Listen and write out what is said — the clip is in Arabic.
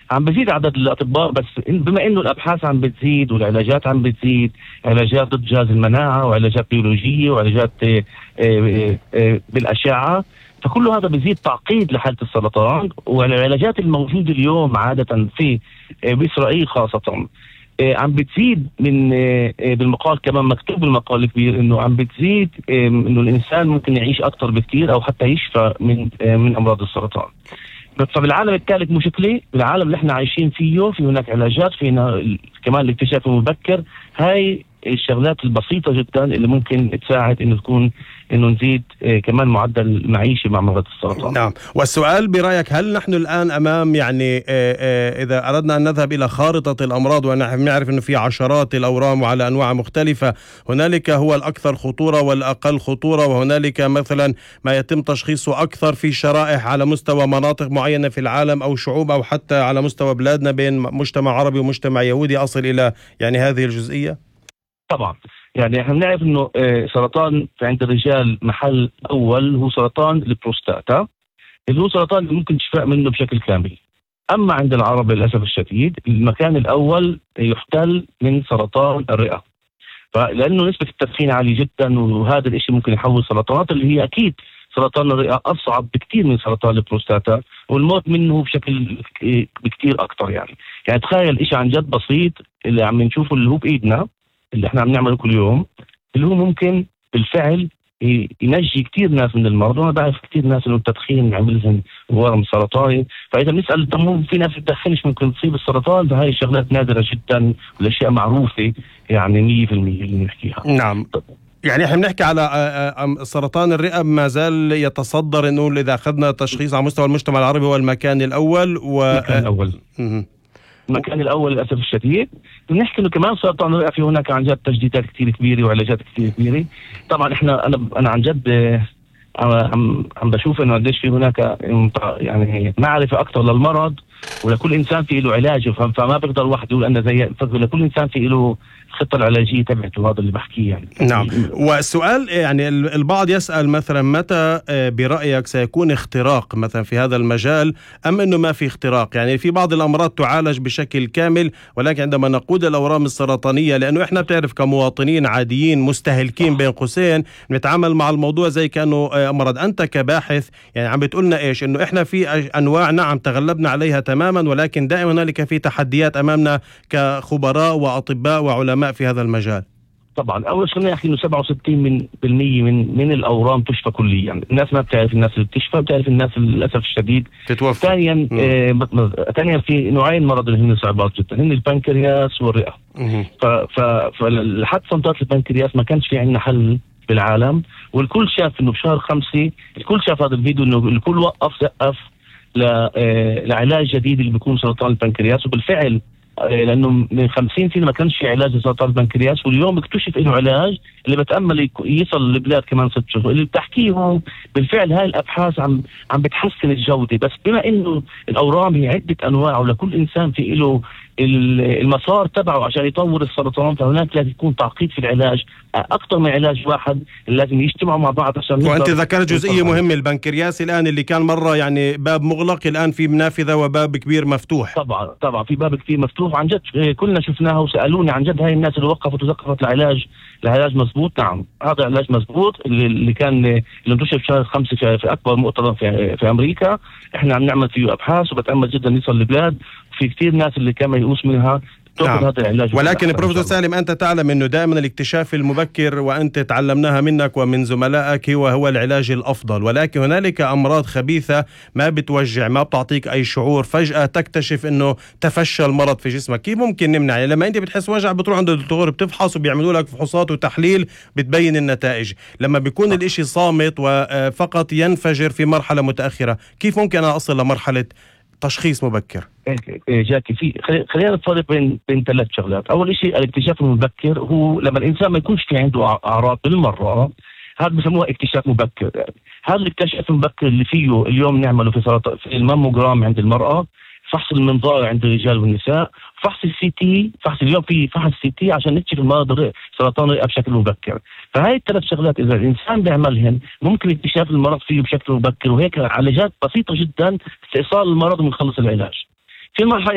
عم بزيد عدد الأطباء، بس بما إنه الأبحاث عم بتزيد والعلاجات عم بتزيد، علاجات ضد جهاز المناعة وعلاجات بيولوجية وعلاجات بالأشعة، فكل هذا بزيد تعقيد لحالة السرطان. والعلاجات الموجودة اليوم عادة في بإسرائيل خاصة عم بتزيد من بالمقال، كمان مكتوب بالمقال الكبير انه عم بتزيد انه الانسان ممكن يعيش اكثر بكثير او حتى يشفى من امراض السرطان. فبالعالم الثالث مشكلة، بالعالم اللي احنا عايشين فيه في هناك علاجات، فينا كمان الاكتشاف المبكر. هاي الشغلات البسيطة جدا اللي ممكن تساعد انه نزيد كمان معدل المعيشة مع مرض السرطان. نعم. والسؤال برأيك، هل نحن الآن أمام يعني إذا أردنا أن نذهب إلى خارطة الأمراض، ونحن نعرف أنه في عشرات الأورام وعلى أنواع مختلفة، هنالك هو الأكثر خطورة والأقل خطورة، وهنالك مثلا ما يتم تشخيصه أكثر في شرائح على مستوى مناطق معينة في العالم أو شعوب، أو حتى على مستوى بلادنا بين مجتمع عربي ومجتمع يهودي، أصل إلى يعني هذه الجزئية؟ طبعا يعني احنا بنعرف انه سرطان عند الرجال محل اول هو سرطان البروستاتا، اللي هو سرطان اللي ممكن الشفاء منه بشكل كامل. اما عند العرب للاسف الشديد المكان الاول يحتل من سرطان الرئة، فلانه نسبة التدخين عالية جدا، وهذا الاشي ممكن يحول سرطانات اللي هي اكيد سرطان الرئة اصعب بكثير من سرطان البروستاتا، والموت منه بشكل بكثير اكثر. يعني تخيل اشي عن جد بسيط اللي عم نشوفه اللي هو بايدنا، اللي احنا عم نعمله كل يوم، اللي هو ممكن بالفعل ينجي كثير ناس من المرض. وانا بعرف كثير ناس انه التدخين عمل لهم ورم سرطاني، فاذا بنسال طب في ناس بتدخنش ممكن تصيب السرطان، فهي الشغلات نادره جدا والاشياء معروفه يعني 100% اللي بنحكيها. نعم. يعني احنا بنحكي على سرطان الرئة ما زال يتصدر، انه اذا اخذنا تشخيص على مستوى المجتمع العربي هو المكان الاول المكان الاول. المكان الاول للاسف الشديد. بنحكي انه كمان سرطان الرئه في هناك عن جد تجديدات كثير كبيره وعلاجات كثير كبيره. طبعا انا عن جد عم بشوف انه قديش في هناك يعني معرفه اكثر للمرض، ولكل انسان في له علاجه، فما بقدر الواحد يقول انا زي لكل انسان في له الخطة العلاجية تبعته، هذا اللي بحكيه يعني. نعم. والسؤال يعني البعض يسأل مثلا متى برأيك سيكون اختراق مثلا في هذا المجال، أم أنه ما في اختراق؟ يعني في بعض الأمراض تعالج بشكل كامل، ولكن عندما نقود الأورام السرطانية، لأنه إحنا بتعرف كمواطنين عاديين مستهلكين بين قوسين نتعامل مع الموضوع زي كأنه مرض. أنت كباحث يعني عم بتقولنا إيش؟ إنه إحنا في أنواع نعم تغلبنا عليها تماما، ولكن دائما هنالك في تحديات أمامنا كخبراء وأطباء وعلماء في هذا المجال. طبعا اول شيء نحكي انه 67% من الاورام تشفى كليا. يعني الناس ما بتعرف، الناس اللي بتشفى بتعرف، الناس للاسف الشديد تتوفى. ثانيا في نوعين مرض اللي هن صعبات جدا، هن البنكرياس والرئه. فلحد سنتات البنكرياس ما كانش في عندنا حل بالعالم، والكل شاف انه بشهر 5 الكل شاف هذا الفيديو انه الكل وقف سقف لعلاج جديد اللي بيكون سرطان البنكرياس. وبالفعل لانه من 50 سنه ما كانش في علاج لسرطان البنكرياس، واليوم اكتشف انه علاج اللي بتامل يصل للبلاد كمان 6 شهور. اللي بتحكيه هو بالفعل هاي الابحاث عم بتحسن الجوده، بس بما انه الاورام هي عده انواع ولكل انسان في له المسار تبعه عشان يطور السرطان، فهناك لازم يكون تعقيد في العلاج، اكثر من علاج واحد لازم يجتمعوا مع بعض عشان. وانت ذكرت جزئيه مهمه، البنكرياس الان اللي كان مره يعني باب مغلق الان في نافذه وباب كبير مفتوح. طبعا في باب كبير مفتوح عن جد، كلنا شفناها وسالوني عن جد هاي الناس اللي وقفت وذكرت العلاج مزبوط. نعم هذا علاج مزبوط اللي كان اللي انتشر بشهر 5 في اكبر مؤتمر في امريكا. احنا عم نعمل فيه ابحاث وبتامل جدا يصل للبلاد، في كثير ناس اللي كما يؤوس منها. نعم. ولكن بروفيسور سالم، أنت تعلم أنه دائما الاكتشاف المبكر، وأنت تعلمناها منك ومن زملائك، هو العلاج الأفضل. ولكن هنالك أمراض خبيثة ما بتوجع، ما بتعطيك أي شعور، فجأة تكتشف أنه تفشى المرض في جسمك. كيف ممكن نمنع؟ يعني لما أنت بتحس وجع بتروح عند الدكتور، بتفحص وبيعملوا لك فحوصات وتحليل بتبين النتائج. لما بيكون الإشي صامت وفقط ينفجر في مرحلة متأخرة، كيف ممكن أنا أصل لمرحلة تشخيص مبكر؟ جاكي، خلينا نفرق بين 3 شغلات. اول شيء الاكتشاف المبكر هو لما الانسان ما يكونش في عنده اعراض بالمره، هذا بسموه اكتشاف مبكر. هذا الاكتشاف المبكر اللي فيه اليوم نعمله في الماموجرام عند المراه، فحص المنظار عند الرجال والنساء، فحص السي تي، اليوم في فحص السي تي عشان نكتشف المرض سرطان الرئه بشكل مبكر. فهاي ال3 شغلات اذا الانسان بيعملهن ممكن اكتشاف المرض فيه بشكل مبكر، وهيك علاجات بسيطه جدا استئصال المرض ونخلص العلاج. في المرحله